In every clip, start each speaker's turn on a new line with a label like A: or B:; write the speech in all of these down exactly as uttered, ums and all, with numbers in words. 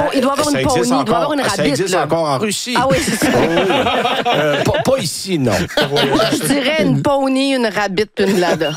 A: il doit avoir une pony, il doit avoir une rabbit.
B: Ça existe
A: là.
B: encore en Russie.
A: Ah oui, c'est ça.
B: Oh, oui. euh, pas, pas ici, non.
A: Je dirais une pony, une rabbit puis une lada.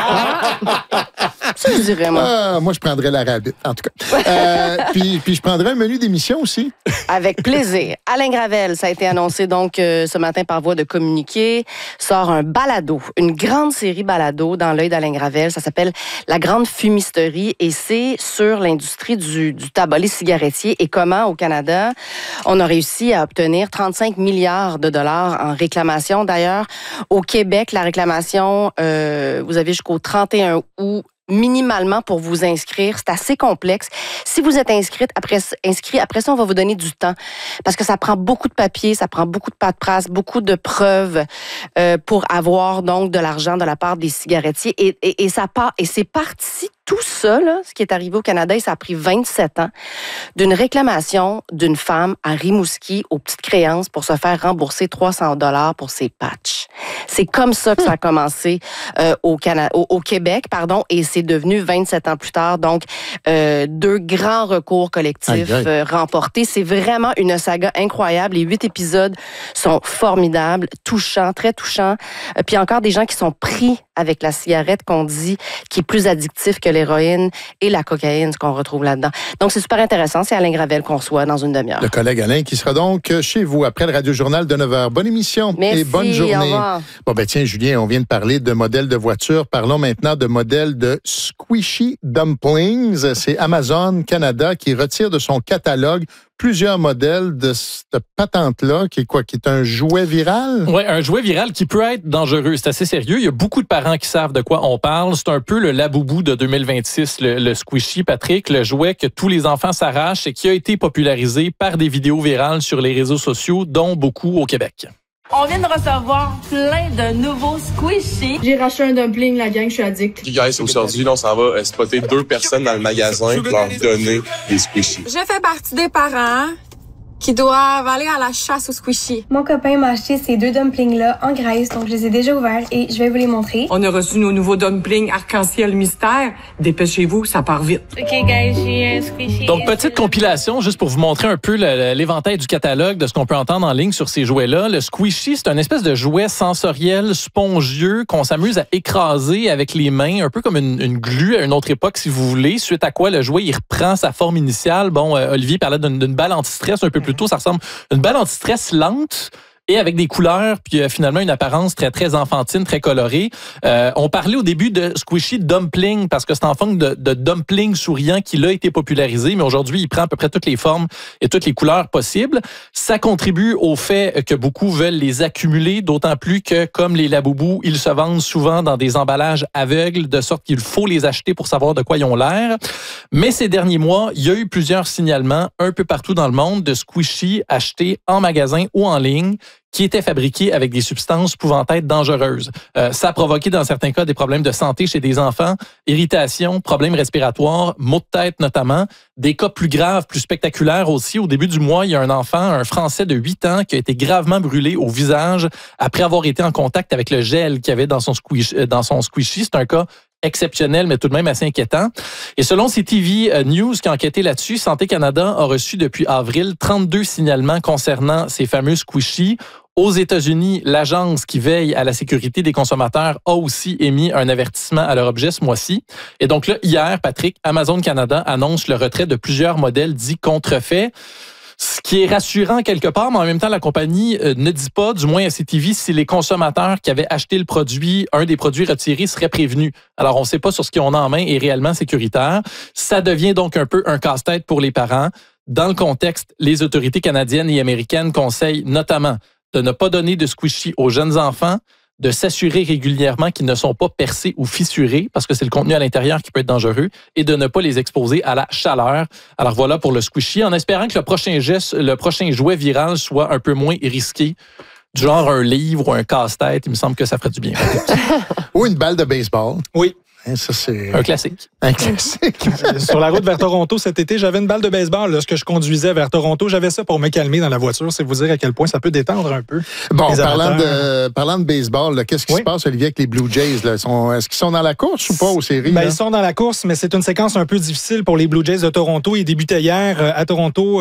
A: Ça, je dirais, moi.
C: Ah, moi, je prendrais la rabbit, en tout cas. Euh, puis, puis je prendrais un menu d'émission aussi.
A: Avec plaisir. Alain Gravel, ça a été annoncé donc euh, ce matin par voie de communiqué, sort un balado, une grande série balado dans l'œil d'Alain Gravel. Ça s'appelle La Grande Fumisterie et c'est sur l'industrie du, du tabac, les cigarettiers et comment au Canada on a réussi à obtenir trente-cinq milliards de dollars en réclamation. D'ailleurs, au Québec, la réclamation, euh, vous avez jusqu'au trente et un août minimalement pour vous inscrire. C'est assez complexe. Si vous êtes inscrite, après, inscrit, après ça, on va vous donner du temps parce que ça prend beaucoup de papier, ça prend beaucoup de paperasse, beaucoup de preuves euh, pour avoir donc de l'argent de la part des cigarettiers. Et, et, et, ça part, et c'est parti tout ça, là, ce qui est arrivé au Canada, et ça a pris vingt-sept ans, d'une réclamation d'une femme à Rimouski aux petites créances pour se faire rembourser trois cents dollars pour ses patchs. C'est comme ça que ça a commencé euh, au, Cana- au, au Québec, pardon, et c'est devenu vingt-sept ans plus tard, donc euh, deux grands recours collectifs euh, remportés. C'est vraiment une saga incroyable. Les huit épisodes sont formidables, touchants, très touchants. Euh, puis encore des gens qui sont pris avec la cigarette qu'on dit qui est plus addictif que l'héroïne et la cocaïne, ce qu'on retrouve là-dedans. Donc, c'est super intéressant. C'est Alain Gravel qu'on reçoit dans une demi-heure.
C: Le collègue Alain qui sera donc chez vous après le Radio-Journal de neuf heures. Bonne émission
A: Merci,
C: et bonne journée.
A: Au revoir.
C: Bon, ben tiens, Julien, on vient de parler de modèles de voitures. Parlons maintenant de modèles de Squishy Dumplings. C'est Amazon Canada qui retire de son catalogue plusieurs modèles de cette patente-là, qui est quoi? Qui est un jouet viral?
D: Oui, un jouet viral qui peut être dangereux. C'est assez sérieux. Il y a beaucoup de parents qui savent de quoi on parle. C'est un peu le laboubou de deux mille vingt-six, le, le Squishy, Patrick, le jouet que tous les enfants s'arrachent et qui a été popularisé par des vidéos virales sur les réseaux sociaux, dont beaucoup au Québec.
E: On vient de recevoir plein de nouveaux squishies.
F: J'ai racheté un dumpling, la gang, je suis addict.
G: Puis guys, aujourd'hui, là, on s'en va spotter deux personnes dans le magasin pour leur donner des squishies.
H: Je fais partie des parents qui doivent aller à la chasse aux squishies.
F: Mon copain m'a acheté ces deux dumplings-là en Grèce, donc je les ai déjà ouverts et je vais vous les montrer.
I: On a reçu nos nouveaux dumplings arc-en-ciel mystère. Dépêchez-vous, ça part vite.
E: OK, guys, j'ai un squishy.
D: Donc, petite compilation, juste pour vous montrer un peu le, l'éventail du catalogue de ce qu'on peut entendre en ligne sur ces jouets-là. Le Squishy, c'est une espèce de jouet sensoriel, spongieux, qu'on s'amuse à écraser avec les mains, un peu comme une, une glu à une autre époque, si vous voulez. Suite à quoi, le jouet, il reprend sa forme initiale. Bon, euh, Olivier parlait d'une, d'une balle anti-stress un peu plus tôt. Ça ressemble à une balle anti-stress lente et avec des couleurs, puis euh, finalement une apparence très, très enfantine, très colorée. Euh, on parlait au début de Squishy Dumpling, parce que c'est en forme de, de dumpling souriant qu'il a été popularisé, mais aujourd'hui, il prend à peu près toutes les formes et toutes les couleurs possibles. Ça contribue au fait que beaucoup veulent les accumuler, d'autant plus que, comme les laboubous, ils se vendent souvent dans des emballages aveugles, de sorte qu'il faut les acheter pour savoir de quoi ils ont l'air. Mais ces derniers mois, il y a eu plusieurs signalements un peu partout dans le monde de Squishy achetés en magasin ou en ligne, qui étaient fabriqués avec des substances pouvant être dangereuses. Euh, ça a provoqué dans certains cas des problèmes de santé chez des enfants, irritation, problèmes respiratoires, maux de tête notamment, des cas plus graves, plus spectaculaires aussi. Au début du mois, il y a un enfant, un Français de huit ans, qui a été gravement brûlé au visage après avoir été en contact avec le gel qu'il y avait dans son squish, dans son squishy. C'est un cas exceptionnel, mais tout de même assez inquiétant. Et selon C T V News qui a enquêté là-dessus, Santé Canada a reçu depuis avril trente-deux signalements concernant ces fameux squishies. Aux États-Unis, l'agence qui veille à la sécurité des consommateurs a aussi émis un avertissement à leur objet ce mois-ci. Et donc là, hier, Patrick, Amazon Canada annonce le retrait de plusieurs modèles dits contrefaits. Ce qui est rassurant quelque part, mais en même temps, la compagnie euh, ne dit pas, du moins à C T V, si les consommateurs qui avaient acheté le produit, un des produits retirés, seraient prévenus. Alors, on ne sait pas sur ce qu'on a en main est réellement sécuritaire. Ça devient donc un peu un casse-tête pour les parents. Dans le contexte, les autorités canadiennes et américaines conseillent notamment de ne pas donner de squishy aux jeunes enfants, de s'assurer régulièrement qu'ils ne sont pas percés ou fissurés, parce que c'est le contenu à l'intérieur qui peut être dangereux, et de ne pas les exposer à la chaleur. Alors voilà pour le squishy, en espérant que le prochain geste, le prochain jouet viral soit un peu moins risqué, du genre un livre ou un casse-tête. Il me semble que ça ferait du bien.
C: Ou une balle de baseball.
D: Oui.
C: Ça, c'est
D: un classique.
C: Un classique.
J: Sur la route vers Toronto cet été, j'avais une balle de baseball. Lorsque je conduisais vers Toronto, j'avais ça pour me calmer dans la voiture. C'est vous dire à quel point ça peut détendre un peu.
C: Bon, parlant de, parlant de baseball, là, qu'est-ce qui
J: oui.
C: se passe, Olivier, avec les Blue Jays? Là? Sont, est-ce qu'ils sont dans la course ou pas aux séries?
J: Ben,
C: là?
J: ils sont dans la course, mais c'est une séquence un peu difficile pour les Blue Jays de Toronto. Ils débutaient hier à Toronto.